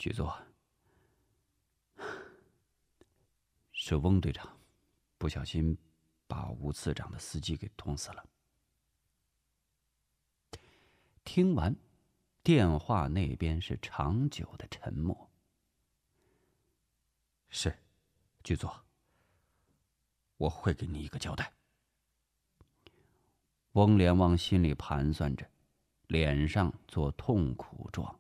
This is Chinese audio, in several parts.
局座，是翁队长不小心把吴次长的司机给捅死了。听完，电话那边是长久的沉默。是，局座，我会给你一个交代。翁连旺心里盘算着，脸上做痛苦状。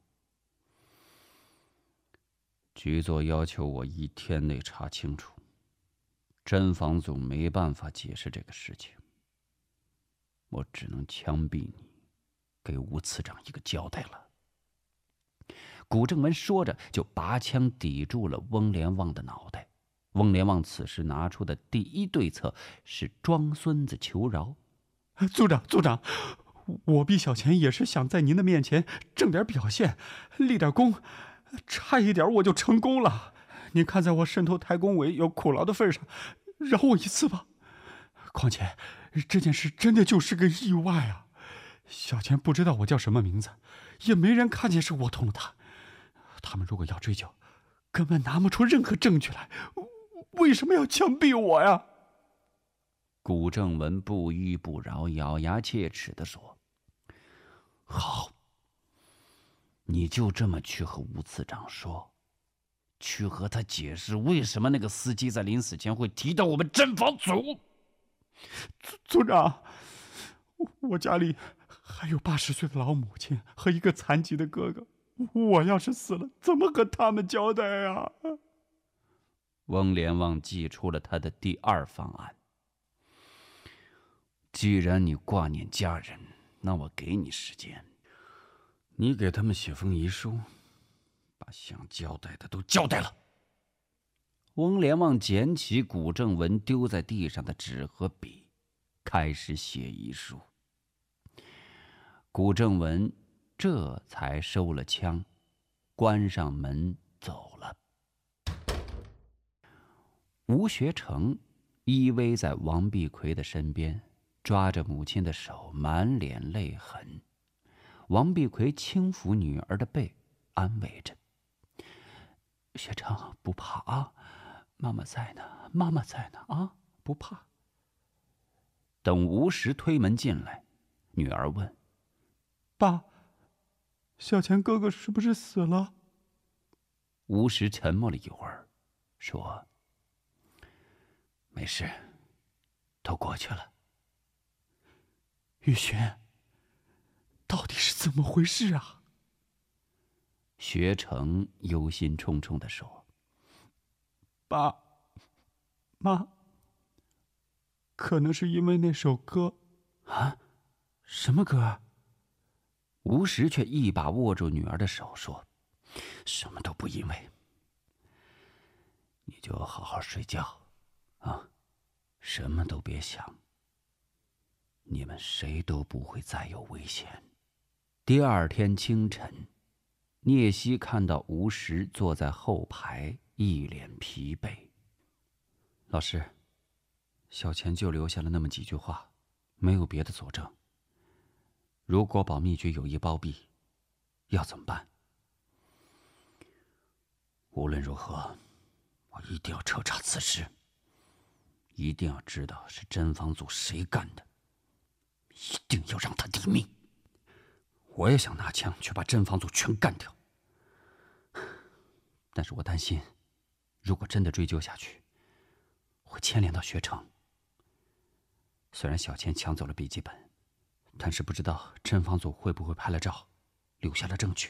局座要求我1天内查清楚，侦防组没办法解释这个事情，我只能枪毙你，给吴次长一个交代了。古正文说着，就拔枪抵住了翁连旺的脑袋。翁连旺此时拿出的第一对策是装孙子求饶。 组长，我逼小钱也是想在您的面前挣点表现，立点功，差一点我就成功了。您看在我渗透太公委有苦劳的份上，饶我一次吧。况且这件事真的就是个意外啊！小钱不知道我叫什么名字，也没人看见是我捅了他。他们如果要追究，根本拿不出任何证据来，为什么要枪毙我呀？ 古正文不依不饶，咬牙切齿地说：“好，你就这么去和吴次长说，去和他解释为什么那个司机在临死前会提到我们侦防组。” 组长，我家里还有80岁的老母亲和一个残疾的哥哥，我要是死了，怎么和他们交代啊？ 翁连旺祭出了他的第2方案。既然你挂念家人，那我给你时间，你给他们写封遗书，把想交代的都交代了。翁连旺捡起古正文丢在地上的纸和笔，开始写遗书。古正文这才收了枪，关上门走了。吴学成依偎在王碧奎的身边，抓着母亲的手，满脸泪痕。王碧奎轻抚女儿的背，安慰着：“学成，不怕啊，妈妈在呢，妈妈在呢啊，不怕。”等吴石推门进来，女儿问：“ 爸，小钱哥哥是不是死了？” 吴石沉默了一会儿，说：“没事，都过去了。” 玉璇，到底是怎么回事啊？ 学成忧心忡忡地说：“ 爸妈，可能是因为那首歌。” 啊，什么歌？吴石却一把握住女儿的手，说：“什么都不因为，你就好好睡觉，啊，什么都别想。你们谁都不会再有危险。”第2天清晨，聂西看到吴石坐在后排，一脸疲惫。老师，小钱就留下了那么几句话，没有别的佐证。如果保密局有意包庇，要怎么办？无论如何，我一定要彻查此事，一定要知道是侦防组谁干的，一定要让他毙命。我也想拿枪去把侦防组全干掉，但是我担心，如果真的追究下去，会牵连到学成。虽然小钱抢走了笔记本，但是不知道侦防组会不会拍了照，留下了证据。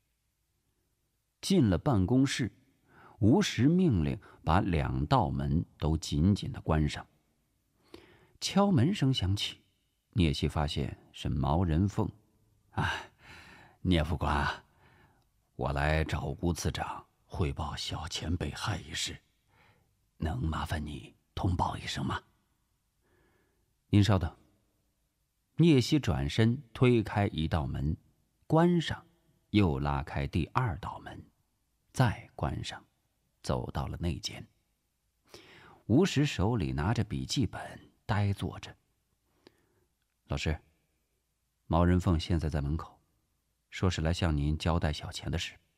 进了办公室，吴石命令把2道门都紧紧地关上。敲门声响起，聂西发现是毛人凤。聂副官，我来找吴次长汇报小钱被害一事，能麻烦你通报一声吗？您稍等。聂西转身推开1道门，关上，又拉开第2道门，再关上，走到了内间。吴石手里拿着笔记本，呆坐着。老师，毛人凤现在在门口，说是来向您交代小钱的事。